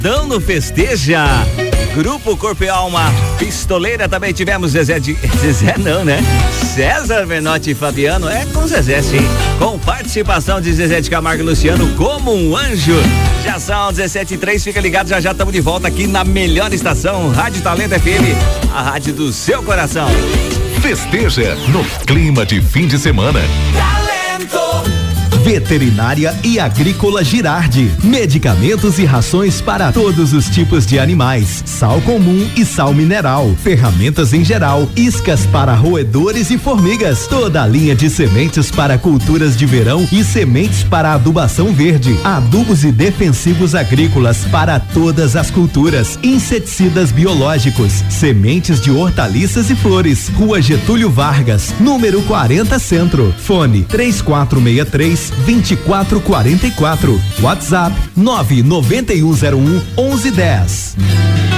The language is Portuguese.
Dão no Festeja. Grupo Corpo e Alma, Pistoleira, também tivemos Zezé não, né? César Menotti e Fabiano, com Zezé sim, com participação de Zezé de Camargo e Luciano, Como um Anjo. Já são 17h03, fica ligado, já estamos de volta aqui na melhor estação, Rádio Talento FM, a rádio do seu coração. Festeja no clima de fim de semana. Veterinária e Agrícola Girardi. Medicamentos e rações para todos os tipos de animais. Sal comum e sal mineral. Ferramentas em geral. Iscas para roedores e formigas. Toda a linha de sementes para culturas de verão e sementes para adubação verde. Adubos e defensivos agrícolas para todas as culturas. Inseticidas biológicos. Sementes de hortaliças e flores. Rua Getúlio Vargas, número 40 Centro. Fone 3463-2444. WhatsApp 99101-1110.